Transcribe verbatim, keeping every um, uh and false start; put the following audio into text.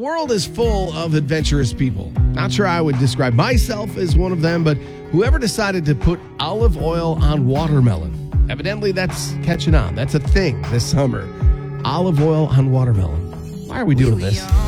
world is full of adventurous people. Not sure I would describe myself as one of them, but whoever decided to put olive oil on watermelon, evidently that's catching on. That's a thing this summer. Olive oil on watermelon. Why are we doing this?